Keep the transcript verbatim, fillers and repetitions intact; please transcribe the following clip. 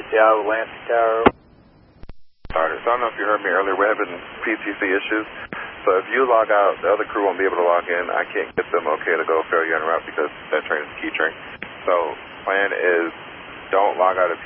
Seattle Atlantic Tower. Started. So I don't know if you heard me earlier. We're having P T C issues. So if you log out, the other crew won't be able to log in. I can't get them okay to go failure en route because that train is a key train. So plan is don't log out of